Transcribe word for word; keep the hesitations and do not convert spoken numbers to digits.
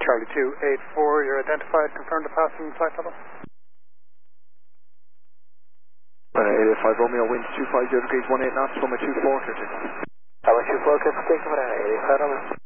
Charlie two eight four, you're identified, confirmed to passing flight level. Uh, eight eight five Romeo, wind two five zero degrees, one eight knots, runway two four, clear takeoff. Runway two four, clear for takeoff, eight eight five Romeo.